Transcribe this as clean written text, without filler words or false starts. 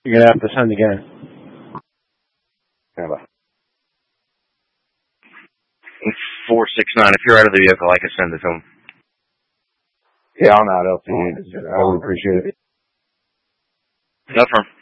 You're gonna have to send again. Stand by. 469. If you're out of the vehicle, I can send it to him. Yeah, I'm out, LT. I would appreciate it. No problem.